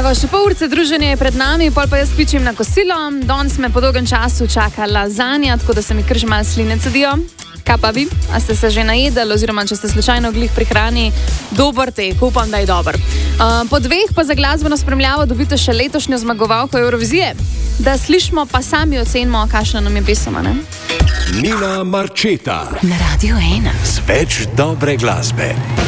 Evo, še pol urce druženja je pred nami, pol pa jaz pičim na kosilo. Danes me po dolgem času čaka lazanja, tako da se mi kar že malo sline cedijo. Kaj pa vi? A ste se že najedali, oziroma če ste slučajno glih pri hrani, dober tek, upam, da je dober. Po dveh pa za glasbeno spremljavo dobite še letošnjo zmagovalko Eurovizije. Da slišimo, pa sami ocenimo, kakšna nam je pesema, ne? Nina Marčeta na Radio 1 z več dobre glasbe.